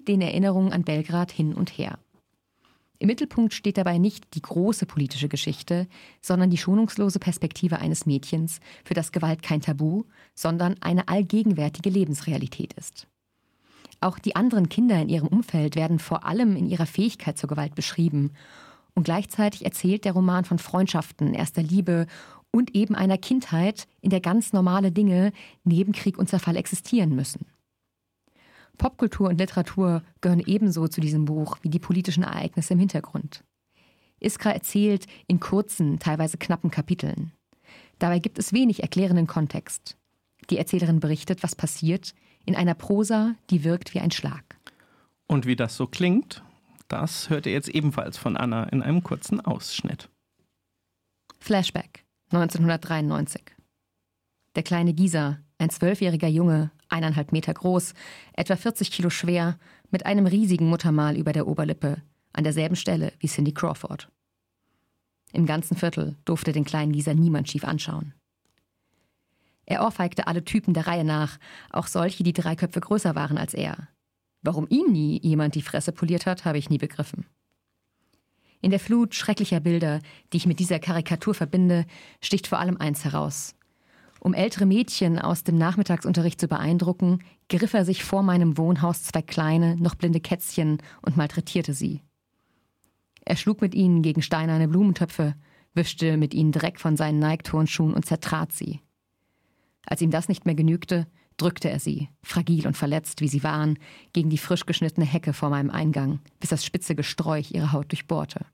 springt den Erinnerungen an Belgrad hin und her. Im Mittelpunkt steht dabei nicht die große politische Geschichte, sondern die schonungslose Perspektive eines Mädchens, für das Gewalt kein Tabu, sondern eine allgegenwärtige Lebensrealität ist. Auch die anderen Kinder in ihrem Umfeld werden vor allem in ihrer Fähigkeit zur Gewalt beschrieben. Und gleichzeitig erzählt der Roman von Freundschaften, erster Liebe und eben einer Kindheit, in der ganz normale Dinge neben Krieg und Zerfall existieren müssen. Popkultur und Literatur gehören ebenso zu diesem Buch wie die politischen Ereignisse im Hintergrund. Iskra erzählt in kurzen, teilweise knappen Kapiteln. Dabei gibt es wenig erklärenden Kontext. Die Erzählerin berichtet, was passiert, in einer Prosa, die wirkt wie ein Schlag. Und wie das so klingt, das hört ihr jetzt ebenfalls von Anna in einem kurzen Ausschnitt. Flashback, 1993. Der kleine Gisa, ein 12-jähriger Junge, 1,5 Meter groß, etwa 40 Kilo schwer, mit einem riesigen Muttermal über der Oberlippe, an derselben Stelle wie Cindy Crawford. Im ganzen Viertel durfte den kleinen Gisa niemand schief anschauen. Er ohrfeigte alle Typen der Reihe nach, auch solche, die 3 Köpfe größer waren als er. Warum ihm nie jemand die Fresse poliert hat, habe ich nie begriffen. In der Flut schrecklicher Bilder, die ich mit dieser Karikatur verbinde, sticht vor allem eins heraus. Um ältere Mädchen aus dem Nachmittagsunterricht zu beeindrucken, griff er sich vor meinem Wohnhaus 2 kleine, noch blinde Kätzchen und malträtierte sie. Er schlug mit ihnen gegen steinerne Blumentöpfe, wischte mit ihnen Dreck von seinen Nike-Turnschuhen und zertrat sie. Als ihm das nicht mehr genügte, drückte er sie, fragil und verletzt, wie sie waren, gegen die frisch geschnittene Hecke vor meinem Eingang, bis das spitze Gesträuch ihre Haut durchbohrte.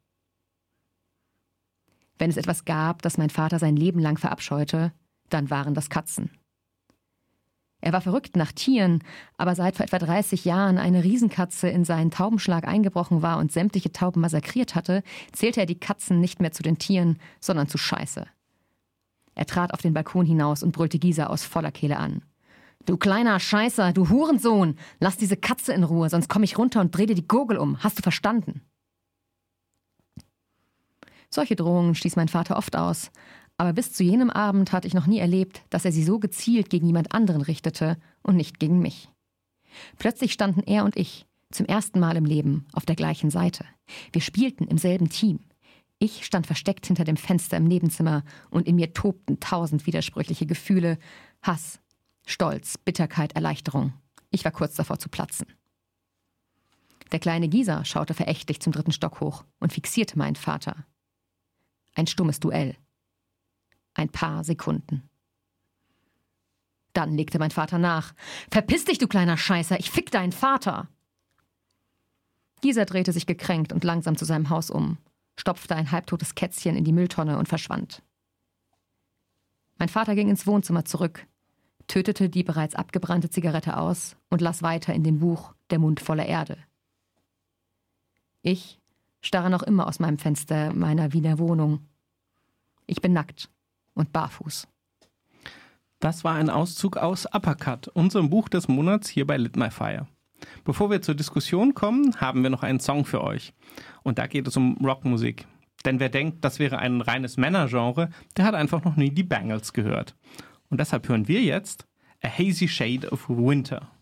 Wenn es etwas gab, das mein Vater sein Leben lang verabscheute, dann waren das Katzen. Er war verrückt nach Tieren, aber seit vor etwa 30 Jahren eine Riesenkatze in seinen Taubenschlag eingebrochen war und sämtliche Tauben massakriert hatte, zählte er die Katzen nicht mehr zu den Tieren, sondern zu Scheiße. Er trat auf den Balkon hinaus und brüllte Gisa aus voller Kehle an. »Du kleiner Scheißer, du Hurensohn! Lass diese Katze in Ruhe, sonst komme ich runter und dreh dir die Gurgel um. Hast du verstanden?« Solche Drohungen stieß mein Vater oft aus, aber bis zu jenem Abend hatte ich noch nie erlebt, dass er sie so gezielt gegen jemand anderen richtete und nicht gegen mich. Plötzlich standen er und ich, zum ersten Mal im Leben, auf der gleichen Seite. Wir spielten im selben Team. Ich stand versteckt hinter dem Fenster im Nebenzimmer und in mir tobten 1000 widersprüchliche Gefühle, Hass, Stolz, Bitterkeit, Erleichterung. Ich war kurz davor zu platzen. Der kleine Gisa schaute verächtlich zum 3. Stock hoch und fixierte meinen Vater. Ein stummes Duell. Ein paar Sekunden. Dann legte mein Vater nach. »Verpiss dich, du kleiner Scheißer, ich fick deinen Vater!« Gisa drehte sich gekränkt und langsam zu seinem Haus um, stopfte ein halbtotes Kätzchen in die Mülltonne und verschwand. Mein Vater ging ins Wohnzimmer zurück, tötete die bereits abgebrannte Zigarette aus und las weiter in dem Buch »Der Mund voller Erde«. Ich starre noch immer aus meinem Fenster meiner Wiener Wohnung. Ich bin nackt und barfuß. Das war ein Auszug aus Uppercut, unserem Buch des Monats hier bei Lit My Fire. Bevor wir zur Diskussion kommen, haben wir noch einen Song für euch. Und da geht es um Rockmusik. Denn wer denkt, das wäre ein reines Männergenre, der hat einfach noch nie die Bangles gehört. Und deshalb hören wir jetzt A Hazy Shade of Winter.